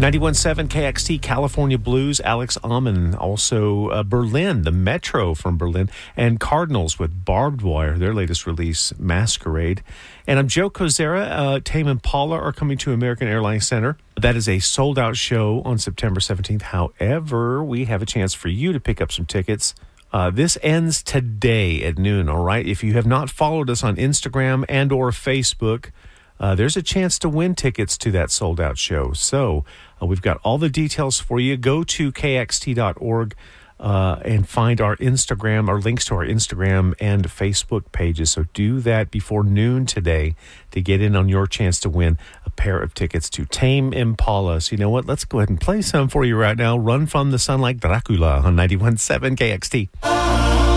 91.7 KXT, California Blues, Alex Amon. Also Berlin, the Metro from Berlin, and Cardinals with Barbed Wire, their latest release, Masquerade. And I'm Joe Kozera. Tame Impala are coming to American Airlines Center. That is a sold-out show on September 17th. However, we have a chance for you to pick up some tickets. This ends today at noon, all right? If you have not followed us on Instagram and or Facebook, there's a chance to win tickets to that sold-out show. So we've got all the details for you. Go to kxt.org and find our Instagram, or links to our Instagram and Facebook pages. So do that before noon today to get in on your chance to win a pair of tickets to Tame Impala. So you know what? Let's go ahead and play some for you right now. Run from the Sun like Dracula on 91.7 KXT.